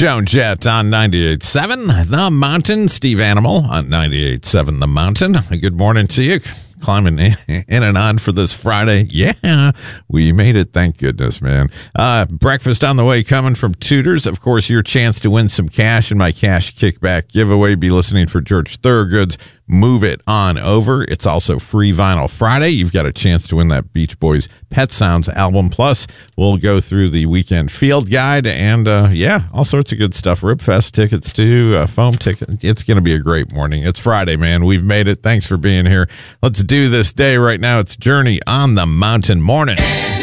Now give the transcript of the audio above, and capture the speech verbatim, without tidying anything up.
Joan Jett on ninety-eight point seven The Mountain. Steve Animal on ninety-eight point seven The Mountain. Good morning to you. Climbing in and on for this Friday. Yeah, we made it. Thank goodness, man. Uh, breakfast on the way coming from Tudors. Of course, your chance to win some cash in my cash kickback giveaway. Be listening for George Thorogood's Move It On Over. It's also Free Vinyl Friday. You've got a chance to win that Beach Boys Pet Sounds album. Plus, we'll go through the weekend field guide and, uh, yeah, all sorts of good stuff. Ribfest tickets, too, uh, foam ticket. It's going to be a great morning. It's Friday, man. We've made it. Thanks for being here. Let's do this day right now. It's Journey on the Mountain Morning.